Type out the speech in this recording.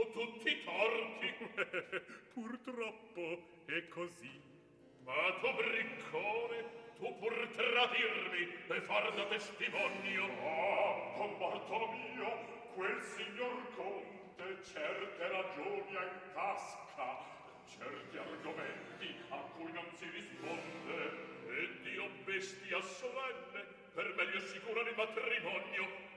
tutti torti. Purtroppo è così. Ma tu, briccone, tu pur tradirmi e far da testimonio. Ah, Don Bartolomeo, quel signor conte certe ragioni ha in tasca, certi argomenti a cui non si risponde. E Dio bestia solenne, per meglio sicurare il matrimonio,